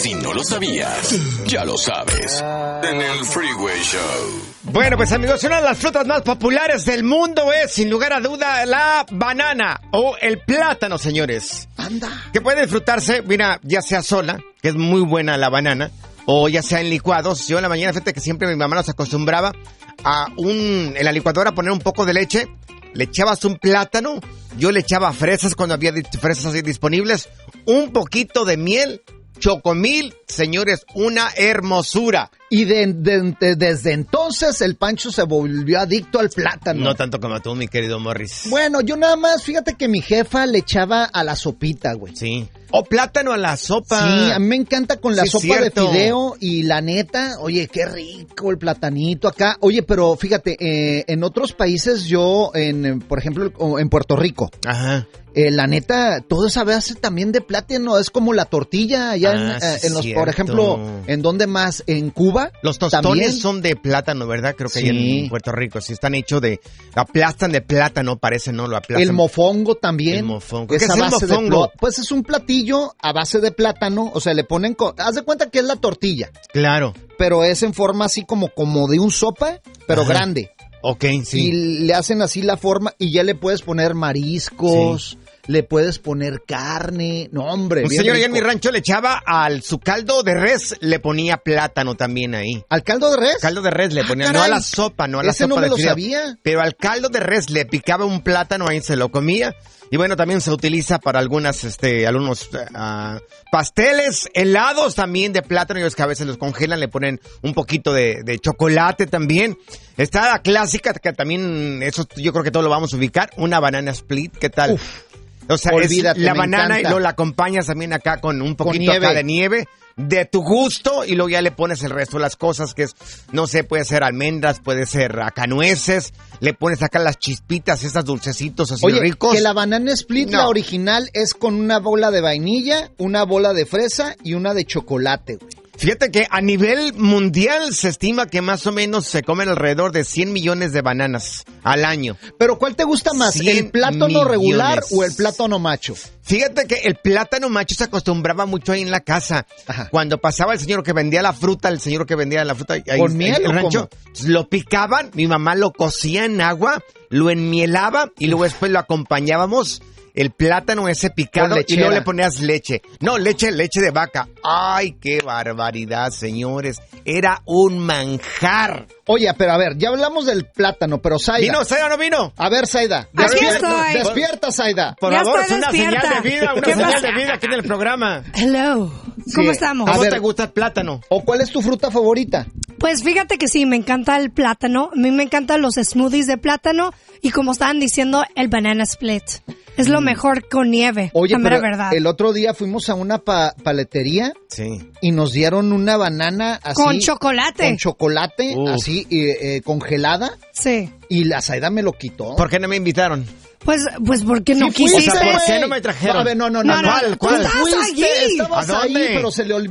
Si no lo sabías, ya lo sabes. En el Freeway Show. Bueno, pues amigos, una de las frutas más populares del mundo es, sin lugar a duda, la banana o el plátano, señores. Anda. Que puede disfrutarse, mira, ya sea sola, que es muy buena la banana, o ya sea en licuados. Yo en la mañana, fíjate que siempre mi mamá nos acostumbraba en la licuadora poner un poco de leche, le echabas un plátano, yo le echaba fresas cuando había fresas así disponibles, un poquito de miel, chocomil, señores, una hermosura. Y desde entonces el Pancho se volvió adicto al plátano. No tanto como tú, mi querido Morris. Bueno, yo nada más, fíjate que mi jefa le echaba a la sopita, güey. Sí. O plátano a la sopa. Sí, a mí me encanta con la Sí, sopa cierto. de fideo y la neta, oye, qué rico el platanito acá. Oye, pero fíjate, en otros países yo, por ejemplo, en Puerto Rico, Ajá. la neta, todo esa base también de plátano, es como la tortilla allá Sí, en los, cierto. por ejemplo, ¿en dónde más? En Cuba. Los tostones también. son de plátano, ¿verdad? Creo que Sí. ahí en Puerto Rico. Sí, están hechos aplastan de plátano, parece, ¿no? Lo aplastan. El mofongo también. El mofongo. Es ¿Qué es a el base mofongo? pues es un platillo a base de plátano, o sea, le ponen... haz de cuenta que es la tortilla, Claro. pero es en forma así como de un sopa, pero Ajá. grande. Ok, sí. Y le hacen así la forma y ya le puedes poner mariscos, le puedes poner carne. No, hombre, Un bien señor allá en rico. mi rancho le echaba su caldo de res, le ponía plátano también ahí. ¿Al caldo de res? Caldo de res le ponía, no caray. a la sopa, no a la Ese sopa no me de lo fideo. sabía. Pero al caldo de res le picaba un plátano, ahí se lo comía. Y bueno, también se utiliza para algunos pasteles, helados también de plátano. Y los que a veces los congelan, le ponen un poquito de chocolate también. Está la clásica, que también, eso yo creo que todos lo vamos a ubicar, una banana split, ¿qué tal? Uf. O sea, Olvídate, es la me banana encanta. y luego la acompañas también acá con un poquito nieve. acá de nieve de tu gusto y luego ya le pones el resto de las cosas que es, no sé, puede ser almendras, puede ser acá nueces, le pones acá las chispitas, esas dulcecitos así Oye, ricos. que la banana split, No. la original, es con una bola de vainilla, una bola de fresa y una de chocolate, güey. Fíjate que a nivel mundial se estima que más o menos se comen alrededor de 100 millones de bananas al año. Pero ¿cuál te gusta más, 100 el plátano regular millones. o el plátano macho? Fíjate que el plátano macho se acostumbraba mucho ahí en la casa. Ajá. Cuando pasaba el señor que vendía la fruta, ahí ¿Con miel en el o rancho, lo picaban, mi mamá lo cocía en agua, lo enmielaba y luego después lo acompañábamos, el plátano ese picado, Con y lechera. luego le ponías leche. No, leche de vaca. Ay, qué barbaridad, señores. Era un manjar. Oye, pero a ver, ya hablamos del plátano, pero Zaida. ¿Vino, Zaida, no vino? A ver, Zaida. Aquí Despierta, estoy. despierta, Zaida. Por Ya favor, es estoy una despierta. señal de vida, una ¿Qué señal pasa? de vida aquí en el programa. Hello. ¿Cómo Sí. estamos? A ¿Cómo ver. te gusta el plátano? ¿O cuál es tu fruta favorita? Pues fíjate que sí, me encanta el plátano. A mí me encantan los smoothies de plátano y como estaban diciendo, el banana split. Es lo mejor con nieve. Oye, la mera pero verdad. el otro día fuimos a una paletería Sí. y nos dieron una banana así. Con chocolate. Con chocolate, Uf. así, congelada. Sí. Y la Zaida me lo quitó. ¿Por qué no me invitaron? Pues porque no Sí fuiste, quisiste. ¿por qué güey. no me trajeron? A ver, no. No, no, ¿Cuál? tú estabas allí. Estabas ¿A dónde? ahí, pero se le olvidó.